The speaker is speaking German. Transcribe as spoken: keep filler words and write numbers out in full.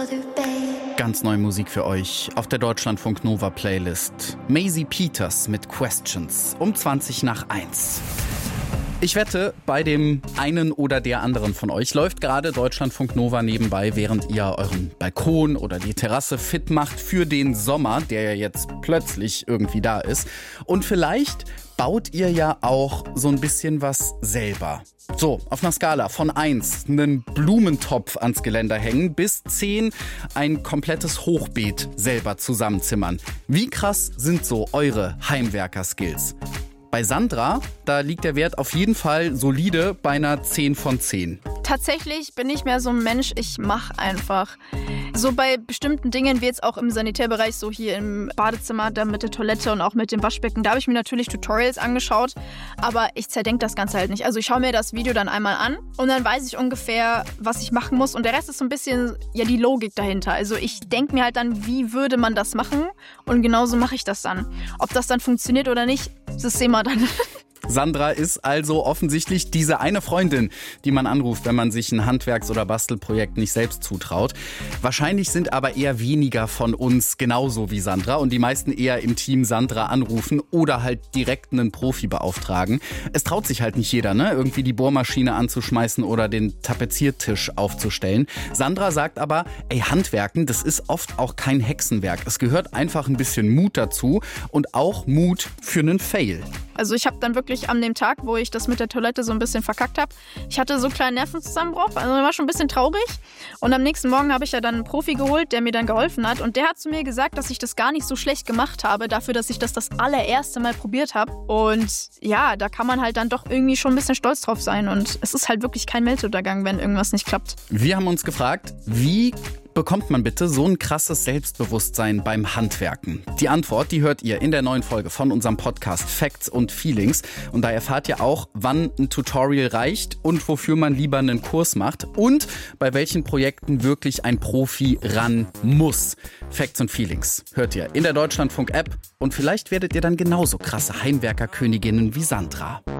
Ganz neue Musik für euch auf der Deutschlandfunk Nova Playlist. Maisie Peters mit Questions um zwanzig nach eins. Ich wette, bei dem einen oder der anderen von euch läuft gerade Deutschlandfunk Nova nebenbei, während ihr euren Balkon oder die Terrasse fit macht für den Sommer, der ja jetzt plötzlich irgendwie da ist. Und vielleicht baut ihr ja auch so ein bisschen was selber. So, auf einer Skala von eins einen Blumentopf ans Geländer hängen bis zehn ein komplettes Hochbeet selber zusammenzimmern. Wie krass sind so eure Heimwerker-Skills? Bei Sandra, da liegt der Wert auf jeden Fall solide bei einer zehn von zehn. Tatsächlich bin ich mehr so ein Mensch, ich mache einfach. So bei bestimmten Dingen, wie jetzt auch im Sanitärbereich, so hier im Badezimmer, da mit der Toilette und auch mit dem Waschbecken, da habe ich mir natürlich Tutorials angeschaut, aber ich zerdenke das Ganze halt nicht. Also ich schaue mir das Video dann einmal an und dann weiß ich ungefähr, was ich machen muss und der Rest ist so ein bisschen ja die Logik dahinter. Also ich denke mir halt dann, wie würde man das machen und genauso mache ich das dann. Ob das dann funktioniert oder nicht, das sehen wir dann. Sandra ist also offensichtlich diese eine Freundin, die man anruft, wenn man sich ein Handwerks- oder Bastelprojekt nicht selbst zutraut. Wahrscheinlich sind aber eher weniger von uns genauso wie Sandra und die meisten eher im Team Sandra anrufen oder halt direkt einen Profi beauftragen. Es traut sich halt nicht jeder, ne? Irgendwie die Bohrmaschine anzuschmeißen oder den Tapeziertisch aufzustellen. Sandra sagt aber, ey, Handwerken, das ist oft auch kein Hexenwerk. Es gehört einfach ein bisschen Mut dazu und auch Mut für einen Fail. Also ich habe dann wirklich an dem Tag, wo ich das mit der Toilette so ein bisschen verkackt habe, ich hatte so einen kleinen Nervenzusammenbruch, also war schon ein bisschen traurig. Und am nächsten Morgen habe ich ja dann einen Profi geholt, der mir dann geholfen hat. Und der hat zu mir gesagt, dass ich das gar nicht so schlecht gemacht habe, dafür, dass ich das das allererste Mal probiert habe. Und ja, da kann man halt dann doch irgendwie schon ein bisschen stolz drauf sein. Und es ist halt wirklich kein Weltuntergang, wenn irgendwas nicht klappt. Wir haben uns gefragt, wie bekommt man bitte so ein krasses Selbstbewusstsein beim Handwerken? Die Antwort, die hört ihr in der neuen Folge von unserem Podcast Facts und Feelings. Und da erfahrt ihr auch, wann ein Tutorial reicht und wofür man lieber einen Kurs macht und bei welchen Projekten wirklich ein Profi ran muss. Facts und Feelings hört ihr in der Deutschlandfunk-App und vielleicht werdet ihr dann genauso krasse Heimwerkerköniginnen wie Sandra.